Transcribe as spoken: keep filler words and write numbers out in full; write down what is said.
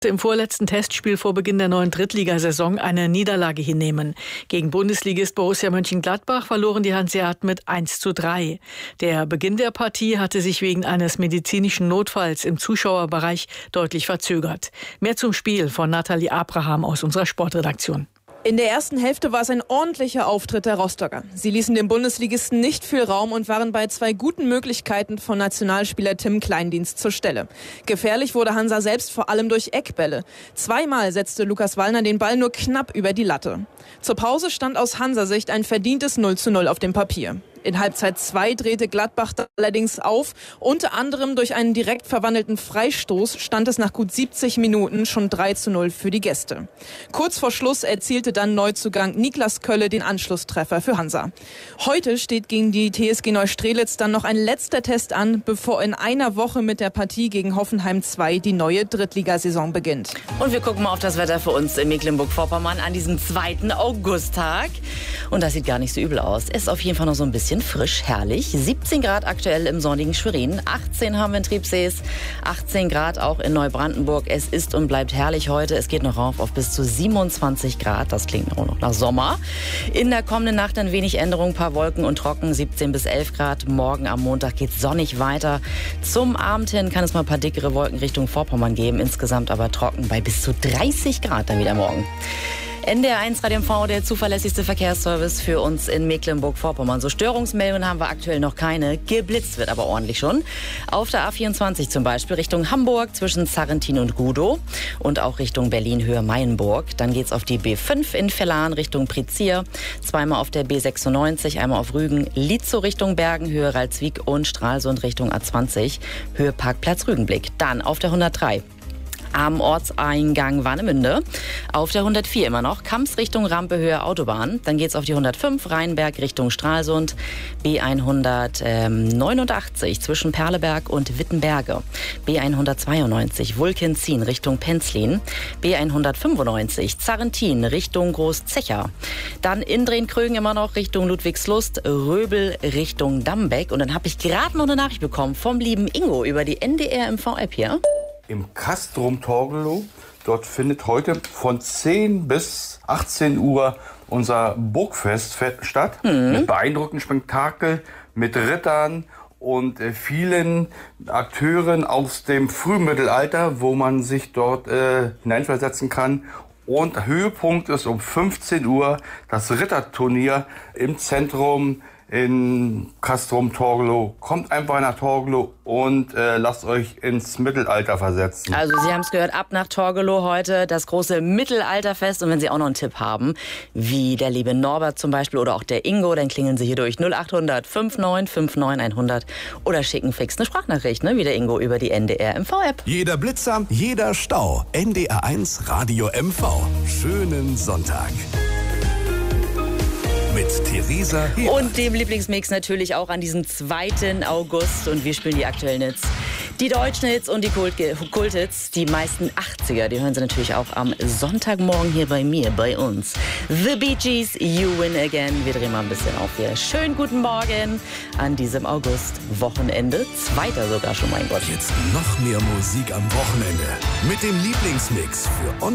im vorletzten Testspiel vor Beginn der neuen Drittligasaison eine Niederlage hinnehmen. Gegen Bundesligist Borussia Mönchengladbach verloren die Hanseaten mit eins zu drei. Der Beginn der Partie hatte sich wegen eines medizinischen Notfalls im Zuschauerbereich deutlich verzögert. Mehr zum Spiel von Nathalie Abraham aus unserer Sportredaktion. In der ersten Hälfte war es ein ordentlicher Auftritt der Rostocker. Sie ließen dem Bundesligisten nicht viel Raum und waren bei zwei guten Möglichkeiten von Nationalspieler Tim Kleindienst zur Stelle. Gefährlich wurde Hansa selbst vor allem durch Eckbälle. Zweimal setzte Lukas Wallner den Ball nur knapp über die Latte. Zur Pause stand aus Hansa-Sicht ein verdientes null zu null auf dem Papier. In Halbzeit zwei drehte Gladbach allerdings auf. Unter anderem durch einen direkt verwandelten Freistoß stand es nach gut siebzig Minuten schon drei zu null für die Gäste. Kurz vor Schluss erzielte dann Neuzugang Niklas Kölle den Anschlusstreffer für Hansa. Heute steht gegen die T S G Neustrelitz dann noch ein letzter Test an, bevor in einer Woche mit der Partie gegen Hoffenheim zwei die neue Drittligasaison beginnt. Und wir gucken mal auf das Wetter für uns in Mecklenburg-Vorpommern an diesem zweiten Augusttag. Und das sieht gar nicht so übel aus. Es ist auf jeden Fall noch so ein bisschen frisch, herrlich. siebzehn Grad aktuell im sonnigen Schwerin, achtzehn haben wir in Triebsees, achtzehn Grad auch in Neubrandenburg. Es ist und bleibt herrlich heute. Es geht noch rauf auf bis zu siebenundzwanzig Grad. Das klingt auch noch nach Sommer. In der kommenden Nacht ein wenig Änderung, ein paar Wolken und trocken, siebzehn bis elf Grad. Morgen am Montag geht es sonnig weiter. Zum Abend hin kann es mal ein paar dickere Wolken Richtung Vorpommern geben. Insgesamt aber trocken bei bis zu dreißig Grad dann wieder morgen. N D R eins Radio M V, der zuverlässigste Verkehrsservice für uns in Mecklenburg-Vorpommern. So Störungsmeldungen haben wir aktuell noch keine. Geblitzt wird aber ordentlich schon. Auf der A vierundzwanzig zum Beispiel Richtung Hamburg zwischen Sarrentin und Gudow und auch Richtung Berlin-Höhe Mayenburg. Dann geht's auf die B fünf in Vellan Richtung Prizier. Zweimal auf der B sechsundneunzig, einmal auf Rügen, Lietzow Richtung Bergen, Höhe Ralswiek und Stralsund Richtung A zwanzig, Höhe Parkplatz Rügenblick. Dann auf der hundertdrei. Am Ortseingang Warnemünde. Auf der hundertvier immer noch. Kamps Richtung Rampe Höhe Autobahn. Dann geht's auf die hundertfünf Rheinberg Richtung Stralsund. B hundertneunundachtzig zwischen Perleberg und Wittenberge. B hundertzweiundneunzig Wulkenzin Richtung Penzlin. B hundertfünfundneunzig Zarrentin Richtung Großzecher. Dann Indrenkrögen immer noch Richtung Ludwigslust. Röbel Richtung Dambeck. Und dann habe ich gerade noch eine Nachricht bekommen vom lieben Ingo über die N D R M V-App hier. Im Castrum Torgelow. Dort findet heute von zehn bis achtzehn Uhr unser Burgfest statt. Mhm. Mit beeindruckendem Spektakel, mit Rittern und äh, vielen Akteuren aus dem Frühmittelalter, wo man sich dort äh, hineinversetzen kann. Und Höhepunkt ist um fünfzehn Uhr das Ritterturnier im Zentrum in Castrum Torgelow. Kommt einfach nach Torgelow und äh, lasst euch ins Mittelalter versetzen. Also Sie haben es gehört, ab nach Torgelow heute das große Mittelalterfest. Und wenn Sie auch noch einen Tipp haben, wie der liebe Norbert zum Beispiel oder auch der Ingo, dann klingeln Sie hier durch null acht hundert neunundfünfzig neunundfünfzig hundert oder schicken fix eine Sprachnachricht, ne, wie der Ingo über die N D R M V-App. Jeder Blitzer, jeder Stau. N D R eins Radio M V. Schönen Sonntag. Mit Theresa Hebert. Und dem Lieblingsmix natürlich auch an diesem zweiten August. Und wir spielen die aktuellen Hits. Die deutschen Hits und die Kult Kulthits, die meisten achtziger, die hören Sie natürlich auch am Sonntagmorgen hier bei mir, bei uns. The Bee Gees, You Win Again. Wir drehen mal ein bisschen auf hier. Schönen guten Morgen an diesem August-Wochenende. Zweiter sogar schon, mein Gott. Jetzt noch mehr Musik am Wochenende. Mit dem Lieblingsmix für